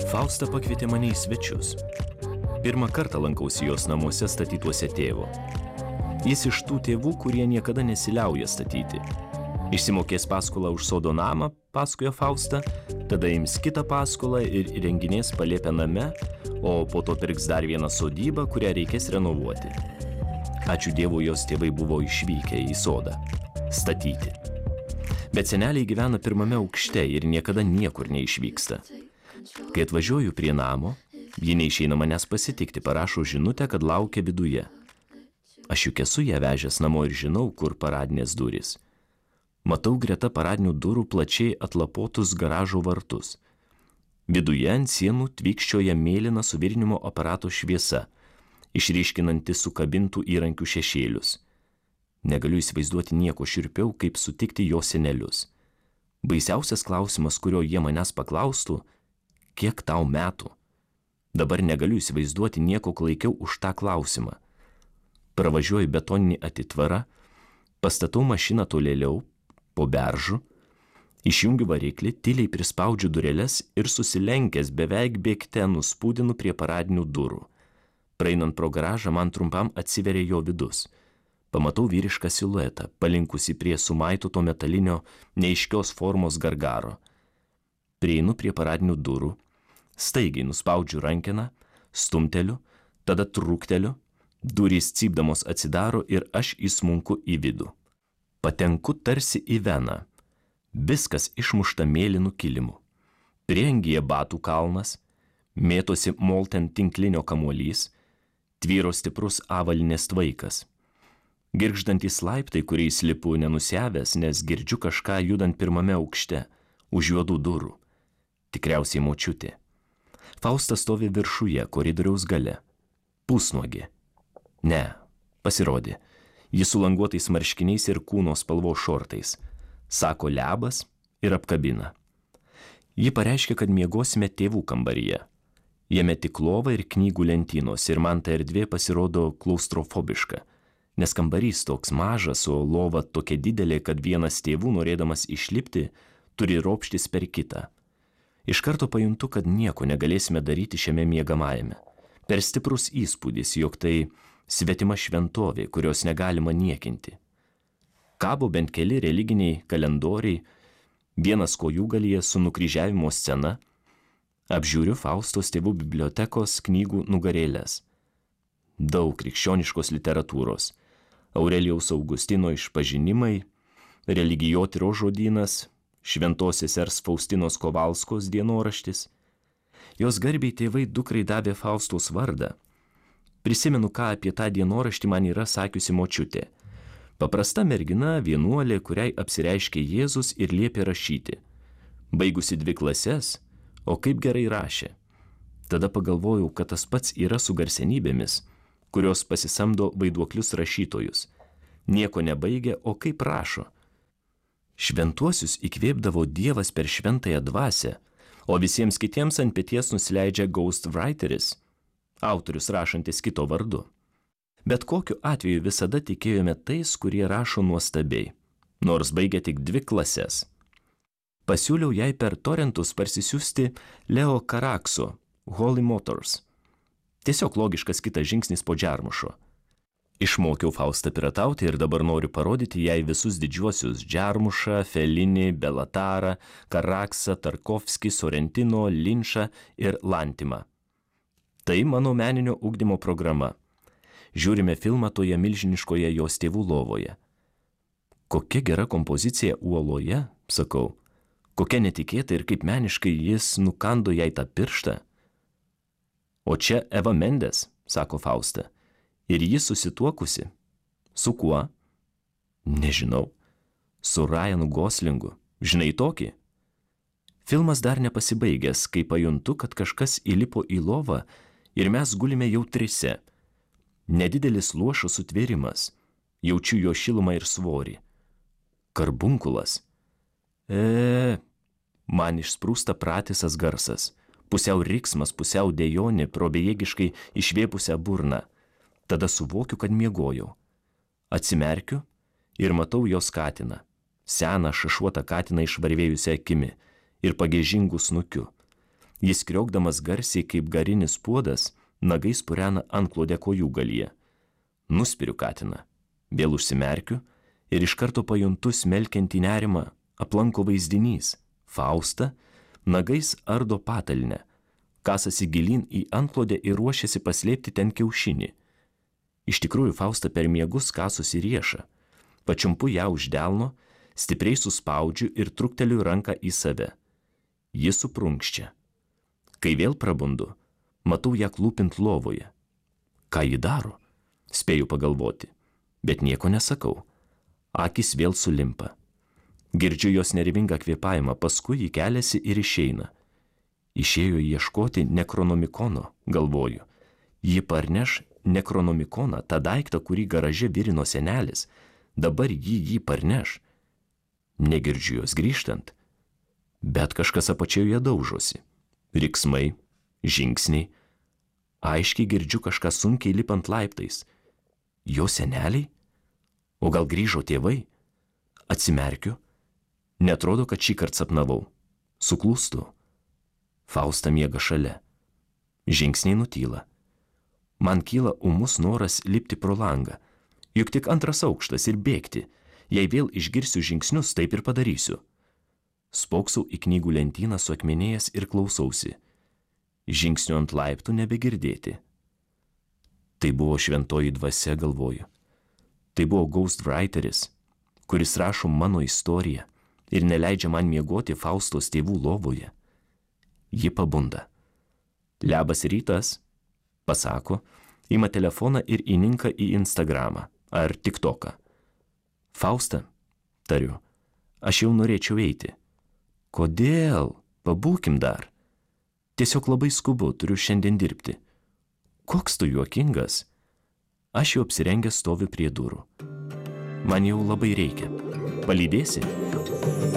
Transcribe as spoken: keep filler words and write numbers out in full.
Fausta pakvietė mane į svečius. Pirmą kartą lankausi jos namuose statytuose tėvo. Jis iš tų tėvų, kurie niekada nesiliauja statyti. Išsimokės paskolą už sodo namą, pasakojo Fausta, tada ims kitą paskolą ir įrenginės palėpę name, o po to pirks dar vieną sodybą, kurią reikės renovuoti. Ačiū Dievui, jos tėvai buvo išvykę į sodą. Statyti. Bet seneliai gyvena pirmame aukšte ir niekada niekur neišvyksta. Kai atvažiuoju prie namo, ji neišeina manęs pasitikti, parašo žinutę, kad laukia viduje. Aš juk esu ją vežęs namo ir žinau, kur paradinės durys. Matau greta paradinių durų plačiai atlapotus garažo vartus. Viduje ant sienų tvykščioja mėlyna suvirinimo aparato šviesa, išryškinanti sukabintų įrankių šešėlius. Negaliu įsivaizduoti nieko šiurpiau, kaip sutikti jo senelius. Baisiausias klausimas, kurio jie manęs paklaustų, kiek tau metų? Dabar negaliu įsivaizduoti nieko klaikiau už tą klausimą. Pravažiuoju betoninį atitvarą, pastatau mašiną tolėliau, po beržu, išjungiu variklį, tyliai prispaudžiu dureles ir susilenkęs beveik bėgte nuspūdinu prie paradinių durų. Praeinant pro garažą, man trumpam atsiveria jo vidus. Pamatau vyrišką siluetą, palinkusi prie sumaitoto metalinio neaiškios formos gargaro. Prieinu prie paradinių durų, staigiai nuspaudžiu rankeną, stumteliu, tada trūkteliu, durys cypdamos atsidaro ir aš įsmunku į vidų. Patenku tarsi į veną. Viskas išmušta mėlynu kilimu. Prieangyje batų kalnas, mėtosi molten tinklinio kamuolys, tvyro stiprus avalinės tvaikas. Girgždantys laiptai, kuriais lipu nenusiavęs, nes girdžiu kažką judant pirmame aukšte, už juodų durų. Tikriausiai močiutė. Fausta stovi viršuje, koridoriaus gale. Pusnuogė. Ne, pasirodė. Jis su languotais marškiniais ir kūno spalvos šortais. Sako lebas ir apkabina. Ji pareiškia, kad miegosime tėvų kambaryje. Jame tik lova ir knygų lentynos ir man ta erdvė pasirodo klaustrofobiška, nes kambarys toks mažas, o lova tokia didelė, kad vienas tėvų, norėdamas išlipti, turi ropštis per kitą. Iš karto pajuntu, kad nieko negalėsime daryti šiame miegamajame. Per stiprus įspūdis, jog tai svetima šventovė, kurios negalima niekinti. Kabo bent keli religiniai kalendoriai, vienas kojūgalyje su nukryžiavimo scena. Apžiūriu Faustos tėvų bibliotekos knygų nugarėlės. Daug krikščioniškos literatūros. Aurelijaus Augustino išpažinimai, religijotyros žodynas, šventos sesers Faustinos Kovalskos dienoraštis. Jos garbiai tėvai dukrai davė Faustos vardą. Prisimenu, ką apie tą dienoraštį man yra sakiusi močiutė. Paprasta mergina, vienuolė, kuriai apsireiškė Jėzus ir liepė rašyti. Baigusi dvi klases, o kaip gerai rašė. Tada pagalvojau, kad tas pats yra su garsenybėmis, kurios pasisamdo vaiduoklius rašytojus. Nieko nebaigia, o kaip rašo. Šventuosius įkvėpdavo Dievas per šventąją dvasią, o visiems kitiems ant peties nusileidžia ghostwriteris, autorius rašantis kito vardu. Bet kokiu atveju visada tikėjome tais, kurie rašo nuostabiai, nors baigia tik dvi klases. Pasiūliau jai per torrentus parsisiųsti Leo Karakso Holy Motors. Tiesiog logiškas kitas žingsnis po Džermušo. Išmokiau Faustą piratauti ir dabar noriu parodyti jai visus didžiuosius Džermušą, Felinį, Belatarą, Karaksą, Tarkovskį, Sorrentino, Linčą ir Lantimą. Tai mano meninio ugdymo programa. Žiūrime filmą toje milžiniškoje jos tėvų lovoje. Kokia gera kompozicija uoloje, sakau. Kokia netikėta ir kaip meniškai jis nukando jai tą pirštą. O čia Eva Mendes, sako Fausta. Ir jis susituokusi. Su kuo? Nežinau. Su Ryanu Goslingu. Žinai tokį? Filmas dar nepasibaigęs, kai pajuntu, kad kažkas įlipo į lovą ir mes gulime jau trise. Nedidelis luošo sutvėrimas. Jaučiu jo šilumą ir svorį. Karbunkulas. E, man išsprūsta pratisas garsas. Pusiau riksmas, pusiau dejonė, pro bejėgiškai išvėpusią burną. Tada suvokiu, kad miegojau. Atsimerkiu ir matau jos katiną. Seną šašuotą katiną išvarvėjusią akimi ir pagiežingų snukiu. Jis kriokdamas garsiai kaip garinis puodas, nagais purena antklodę kojų galyje. Nuspiriu katiną, vėl užsimerkiu ir iš karto pajuntu smelkiantį nerimą, aplanko vaizdinys. Fausta nagais ardo patalynę, kasasi gilyn į antklodę ir ruošiasi paslėpti ten kiaušinį. Iš tikrųjų, Fausta per miegus kasosi riešą. Pačiumpu ją už delno, stipriai suspaudžiu ir trukteliu ranką į save. Ji suprunkščia. Kai vėl prabundu, matau ją klūpint lovoje. Ką ji daro? Spėju pagalvoti, bet nieko nesakau. Akys vėl sulimpa. Girdžiu jos nervingą kvėpavimą, paskui ji keliasi ir išeina. Išėjo ieškoti nekronomikono, galvoju. Ji parneš nekronomikoną, tą daiktą, kurį garaže virino senelis. Dabar jį jį parneš. Negirdžiu jos grįžtant, bet kažkas apačioje daužosi. Riksmai, žingsniai. Aiškiai girdžiu kažką sunkiai lipant laiptais. Jo seneliai? O gal grįžo tėvai? Atsimerkiu. Netrodo, kad šį kartą sapnavau. Suklūstu. Fausta miega šalia. Žingsniai nutyla. Man kyla ūmus noras lipti pro langą. Juk tik antras aukštas ir bėgti. Jei vėl išgirsiu žingsnius, taip ir padarysiu. Spoksau į knygų lentyną suakmenėjęs ir klausausi. Žingsnių ant laiptų nebegirdėti. Tai buvo šventoji dvasia, galvoju. Tai buvo ghostwriteris, kuris rašo mano istoriją ir neleidžia man miegoti Faustos tėvų lovoje. Ji pabunda. Labas rytas, pasako, ima telefoną ir įninka į Instagramą ar TikToką. Fausta, tariu, aš jau norėčiau eiti. Kodėl? Pabūkim dar. Tiesiog labai skubu, turiu šiandien dirbti. Koks tu juokingas? Aš jau apsirengęs stoviu prie durų. Man jau labai reikia. Palydėsi?